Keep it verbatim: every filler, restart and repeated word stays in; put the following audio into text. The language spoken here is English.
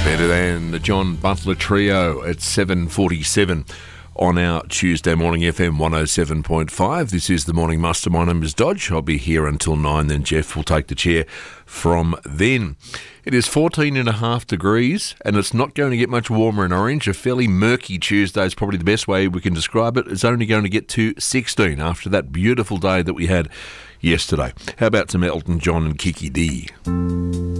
Better than the John Butler Trio at seven forty-seven on our Tuesday morning, F M one oh seven point five. This is the Morning Muster. My name is Dodge. I'll be here until nine, then Jeff will take the chair from then. It is fourteen and a half degrees, and it's not going to get much warmer in Orange. A fairly murky Tuesday is probably the best way we can describe it. It's only going to get to sixteen after that beautiful day that we had yesterday. How about some Elton John and Kiki D?